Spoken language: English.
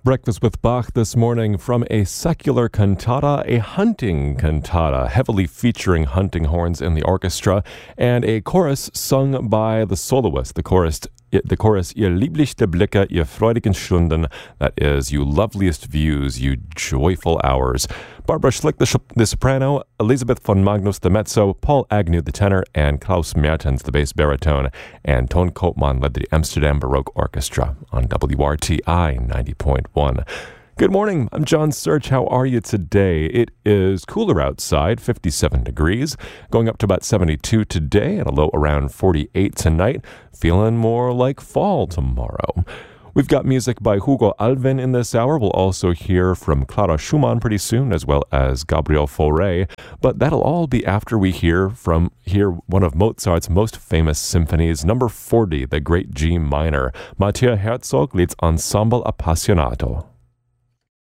Breakfast with Bach this morning from a secular cantata, a hunting cantata, heavily featuring hunting horns in the orchestra, and a chorus sung by the soloist, the chorus, Ihr lieblichste Blicke, ihr freudigen Stunden, that is, you loveliest views, you joyful hours. Barbara Schlick, the soprano, Elisabeth von Magnus, the mezzo, Paul Agnew, the tenor, and Klaus Mertens, the bass baritone, and Ton Koopman led the Amsterdam Baroque Orchestra on WRTI 90.1. Good morning, I'm John Search. How are you today? It is cooler outside, 57 degrees, going up to about 72 today and a low around 48 tonight, feeling more like fall tomorrow. We've got music by Hugo Alvin in this hour. We'll also hear from Clara Schumann pretty soon, as well as Gabriel Fauré. But that'll all be after we hear one of Mozart's most famous symphonies, number 40, the Great G Minor. Matthias Herzog leads Ensemble Appassionato.